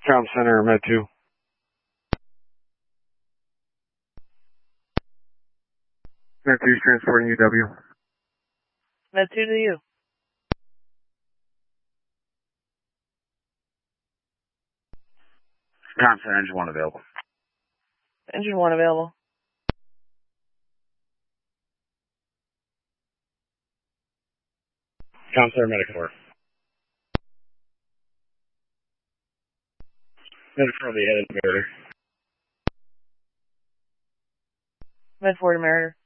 Com Center, Med 2. Med 2 is transporting UW. Med 2 to you. Com Center, engine 1 available. Engine 1 available. Com Center, Medic 4. Medic 4 will be headed to Mariner. Med 4 to Mariner.